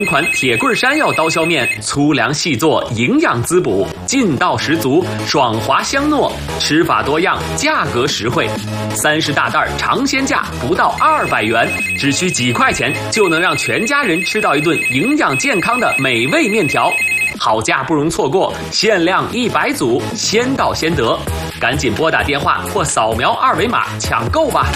款铁棍山药刀削面，粗粮细做，营养滋补，劲道十足，爽滑香糯，吃法多样，价格实惠。30大袋尝鲜价不到200元，只需几块钱就能让全家人吃到一顿营养健康的美味面条。好价不容错过，限量100组，先到先得，赶紧拨打电话或扫描2维码抢购吧。